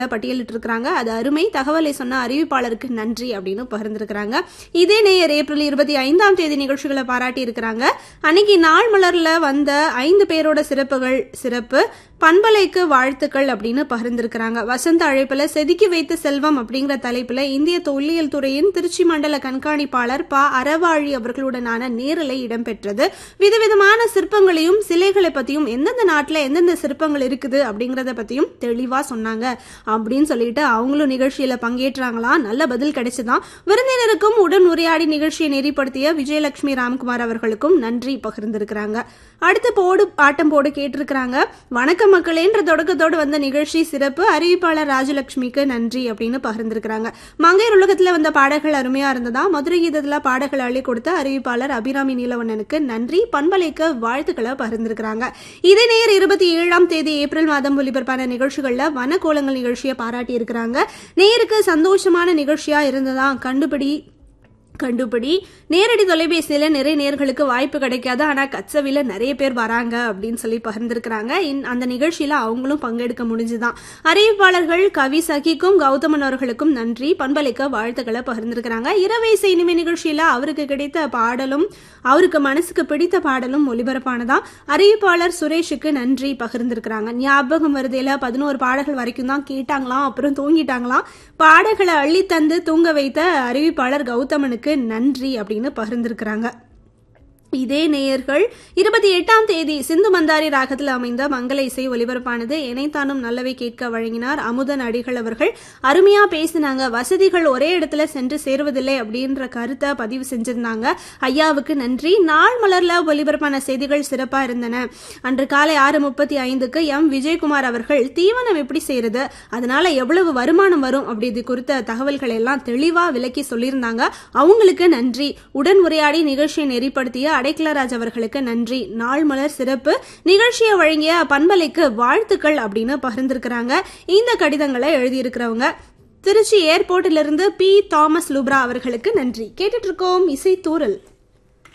பட்டியலிட்டு இருக்காங்க. அது அருமை, தகவலை சொன்ன அறிவிப்பாளருக்கு நன்றி அப்படின்னு பகிர்ந்திருக்கிறாங்க. இதே நேயர் ஏப்ரல் 25ஆம் தேதி நிகழ்ச்சிகளை பாராட்டி இருக்கிறாங்க. அன்னைக்கு நாள் மலர்ல வந்த 5 பேரோட சிறப்பு பண்பலைக்கு வாழ்த்துக்கள் அப்படின்னு பகிர்ந்திருக்கிறாங்க. வசந்த அழைப்புல செதுக்கி வைத்த செல்வம் அப்படிங்கிற தலைப்புல இந்திய தொல்லியல் துறையின் திருச்சி மண்டல கண்காணிப்பாளர் ப. அறவாழி அவர்களுடனான நேரலை இடம்பெற்றது. விதவிதமான சிற்பங்களையும் சிலைகளை பத்தியும் எந்தெந்த நாட்டுல எந்தெந்த சிற்பங்கள் இருக்குது அப்படிங்கறத பத்தியும் தெளிவா சொன்னாங்க அப்படின்னு சொல்லிட்டு அவங்களும் நிகழ்ச்சியில பங்கேற்றாங்களாம். நல்ல பதில் கிடைச்சுதான். விருந்தினருக்கும் உடன் உரையாடி நிகழ்ச்சியை நெறிப்படுத்திய விஜயலட்சுமி ராம்குமார் அவர்களுக்கும் நன்றி பகிர்ந்திருக்கிறாங்க. அடுத்து போடு ஆட்டம் போடு கேட்டிருக்கிறாங்க. வணக்கம் மக்களேன்ற தொடக்கத்தோடு வந்த நிகழ்ச்சி சிறப்பு, அறிவிப்பாளர் ராஜலட்சுமிக்கு நன்றி அப்படின்னு பகிர்ந்திருக்கிறாங்க. மங்கையர் உலகத்துல வந்த பாடல்கள் அருமையா இருந்ததா. மதுரை கீதத்துல பாடல்கள் அள்ளி கொடுத்த அறிவிப்பாளர் அபிராமி நீலவண்ணனுக்கு நன்றி, பண்பலைக்கு வாழ்த்துக்களை பகிர்ந்திருக்கிறாங்க. இதே நேர் 27ஆம் தேதி ஏப்ரல் மாதம் ஒலிபரப்பான நிகழ்ச்சிகள்ல வனக்கோலங்கள் நிகழ்ச்சியை பாராட்டி இருக்கிறாங்க. நேருக்கு சந்தோஷமான நிகழ்ச்சியா இருந்ததா. கண்டுபிடி நேரடி தொலைபேசியில நிறைய நேர்களுக்கு வாய்ப்பு கிடைக்காது, ஆனா கச்சவில நிறைய பேர் வராங்க அப்படின்னு சொல்லி பகிர்ந்திருக்கிறாங்க. அந்த நிகழ்ச்சியில அவங்களும் பங்கெடுக்க முடிஞ்சுதான். அறிவிப்பாளர்கள் கவி சகிக்கும் கௌதமன் அவர்களுக்கும் நன்றி, பண்பலைக்கு வாழ்த்துக்களை பகிர்ந்திருக்கிறாங்க. இரவை இனிமை நிகழ்ச்சியில அவருக்கு கிடைத்த பாடலும் அவருக்கு மனசுக்கு பிடித்த பாடலும் ஒலிபரப்பானதான். அறிவிப்பாளர் சுரேஷுக்கு நன்றி பகிர்ந்திருக்கிறாங்க. ஞாபகம் வருதையில 11 பாடல்கள் வரைக்கும் தான் கேட்டாங்களாம், அப்புறம் தூங்கிட்டாங்களாம். பாடல்களை அள்ளி தந்து தூங்க வைத்த அறிவிப்பாளர் கௌதமனுக்கு நன்றி அப்படின்னு பகிர்ந்திருக்கிறாங்க. இதே நேயர்கள் 28ஆம் தேதி சிந்து மந்தாரி ராகத்தில் அமைந்த மங்கள இசை ஒலிபரப்பானது. இணைத்தானும் நல்லவை கேட்க வழங்கினார் அமுதன் அடிகள் அவர்கள். அருமையா பேசினாங்க. வசதிகள் ஒரே இடத்துல சென்று சேருவதில்லை அப்படின்ற கருத்தை பதிவு செஞ்சிருந்தாங்க. ஐயாவுக்கு நன்றி. நாள் மலர்ல ஒலிபரப்பான செய்திகள் சிறப்பா இருந்தன. அன்று காலை 6:35க்கு எம். விஜயகுமார் அவர்கள் தீவனம் எப்படி செய்யறது, அதனால எவ்வளவு வருமானம் வரும் அப்படி குறித்த தகவல்கள் எல்லாம் தெளிவா விளக்கி சொல்லியிருந்தாங்க. அவங்களுக்கு நன்றி. உடன் உரையாடி நிகழ்ச்சியை நெறிப்படுத்திய அடைக்கலராஜ் அவர்களுக்கு நன்றி. நாள் மலர் சிறப்பு நிகழ்ச்சியை வழங்கிய பண்பலைக்கு வாழ்த்துக்கள் அப்படின்னு பகிர்ந்திருக்கிறாங்க. இந்த கடிதங்களை எழுதியிருக்கிறவங்க திருச்சி ஏர்போர்ட்டிலிருந்து பி. தாமஸ் லூப்ரா அவர்களுக்கு நன்றி. கேட்டுட்டு இருக்கோம் இசை தூரல்.